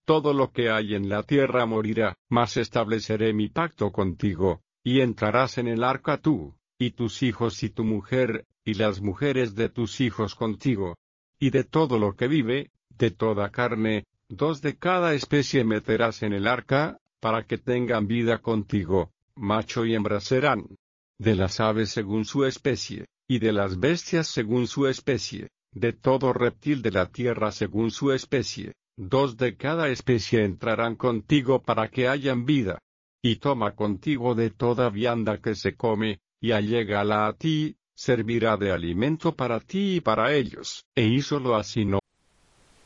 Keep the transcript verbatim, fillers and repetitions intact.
todo lo que hay en la tierra morirá, mas estableceré mi pacto contigo, y entrarás en el arca tú, y tus hijos y tu mujer, y las mujeres de tus hijos contigo. Y de todo lo que vive, de toda carne, dos de cada especie meterás en el arca, para que tengan vida contigo, macho y hembra serán. De las aves según su especie, y de las bestias según su especie, de todo reptil de la tierra según su especie, dos de cada especie entrarán contigo para que hayan vida. Y toma contigo de toda vianda que se come, y allégala a ti, servirá de alimento para ti y para ellos. E hízolo así. No